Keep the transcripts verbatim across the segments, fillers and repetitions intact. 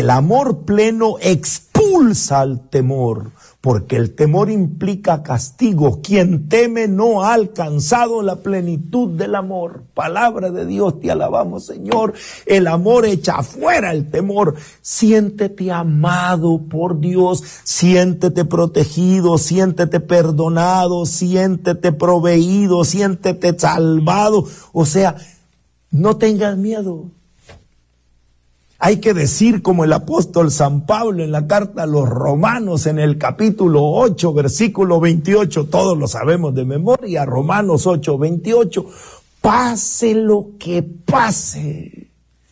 El amor pleno expulsa al temor, porque el temor implica castigo. Quien teme no ha alcanzado la plenitud del amor. Palabra de Dios, te alabamos, Señor. El amor echa fuera el temor. Siéntete amado por Dios, siéntete protegido, siéntete perdonado, siéntete proveído, siéntete salvado. O sea, no tengas miedo. Hay que decir como el apóstol San Pablo en la carta a los Romanos en el capítulo ocho, versículo veintiocho, todos lo sabemos de memoria, Romanos ocho, veintiocho, pase lo que pase,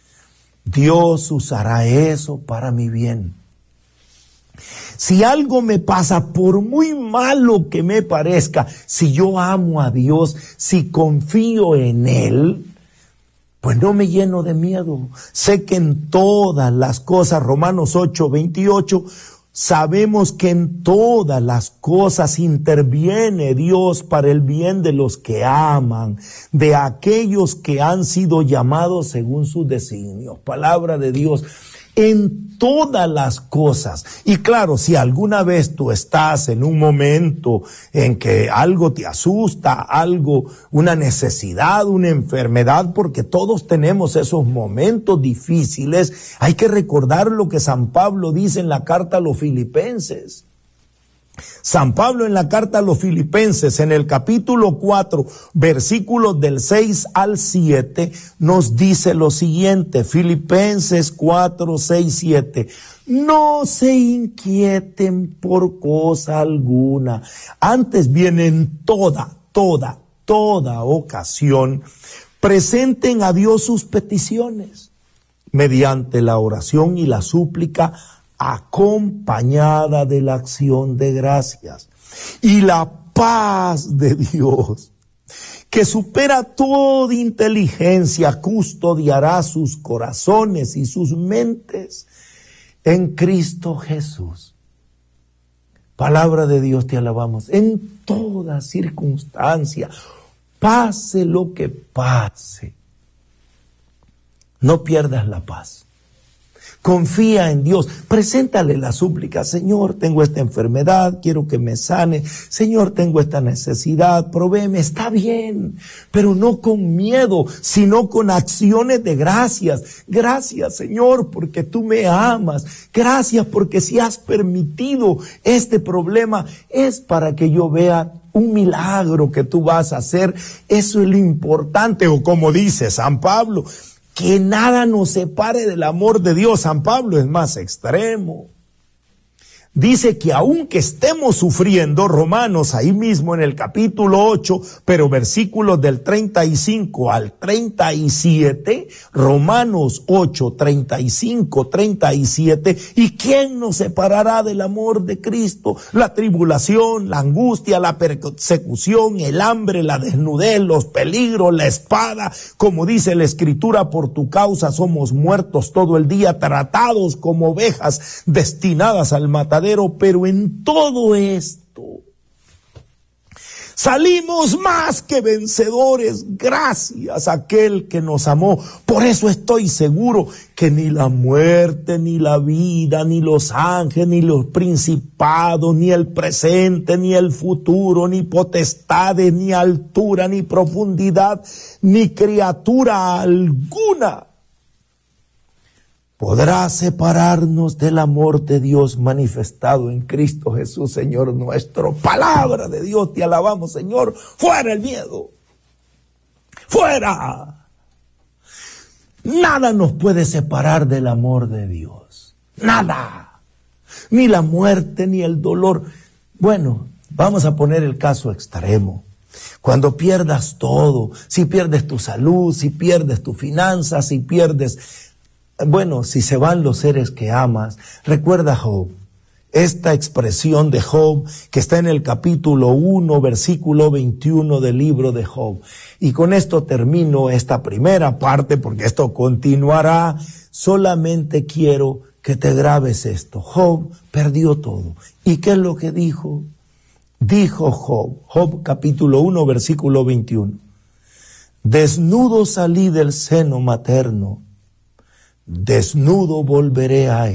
Dios usará eso para mi bien. Si algo me pasa, por muy malo que me parezca, si yo amo a Dios, si confío en Él, pues no me lleno de miedo. Sé que en todas las cosas, Romanos ocho, veintiocho, sabemos que en todas las cosas interviene Dios para el bien de los que aman, de aquellos que han sido llamados según sus designios. Palabra de Dios. En todas las cosas. Y claro, si alguna vez tú estás en un momento en que algo te asusta, algo, una necesidad, una enfermedad, porque todos tenemos esos momentos difíciles, hay que recordar lo que San Pablo dice en la carta a los Filipenses. San Pablo en la carta a los Filipenses, en el capítulo cuatro, versículos del seis al siete, nos dice lo siguiente, Filipenses cuatro, seis, siete, no se inquieten por cosa alguna, antes bien en toda, toda, toda ocasión, presenten a Dios sus peticiones, mediante la oración y la súplica, acompañada de la acción de gracias. Y la paz de Dios, que supera toda inteligencia, custodiará sus corazones y sus mentes en Cristo Jesús. Palabra de Dios, te alabamos. En toda circunstancia, pase lo que pase, no pierdas la paz. Confía en Dios, preséntale la súplica, Señor, tengo esta enfermedad, quiero que me sane, Señor, tengo esta necesidad, provéeme, está bien, pero no con miedo, sino con acciones de gracias. Gracias, Señor, porque tú me amas, gracias porque si has permitido este problema, es para que yo vea un milagro que tú vas a hacer, eso es lo importante, o como dice San Pablo, que nada nos separe del amor de Dios. San Pablo es más extremo. Dice que aunque estemos sufriendo, Romanos ahí mismo en el capítulo ocho, pero versículos del treinta y cinco al treinta y siete, Romanos ocho, treinta y cinco, treinta y siete, ¿y quién nos separará del amor de Cristo? La tribulación, la angustia, la persecución, el hambre, la desnudez, los peligros, la espada, como dice la Escritura, por tu causa somos muertos todo el día, tratados como ovejas destinadas al matadero. Pero en todo esto salimos más que vencedores gracias a aquel que nos amó. Por eso estoy seguro que ni la muerte, ni la vida, ni los ángeles, ni los principados, ni el presente, ni el futuro, ni potestades, ni altura, ni profundidad, ni criatura alguna podrá separarnos del amor de Dios manifestado en Cristo Jesús, Señor nuestro. Palabra de Dios, te alabamos, Señor. Fuera el miedo. Fuera. Nada nos puede separar del amor de Dios. Nada. Ni la muerte, ni el dolor. Bueno, vamos a poner el caso extremo. Cuando pierdas todo, si pierdes tu salud, si pierdes tus finanzas, si pierdes... Bueno, si se van los seres que amas, recuerda Job, esta expresión de Job que está en el capítulo uno, versículo veintiuno del libro de Job. Y con esto termino esta primera parte porque esto continuará. Solamente quiero que te grabes esto. Job perdió todo. ¿Y qué es lo que dijo? Dijo Job, Job capítulo uno, versículo veintiuno. Desnudo salí del seno materno, desnudo volveré a él.